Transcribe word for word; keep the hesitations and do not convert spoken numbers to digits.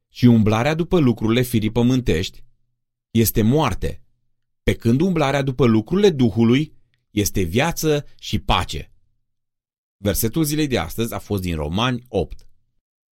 și umblarea după lucrurile firii pământești este moarte, pe când umblarea după lucrurile Duhului este viață și pace. Versetul zilei de astăzi a fost din Romani opt.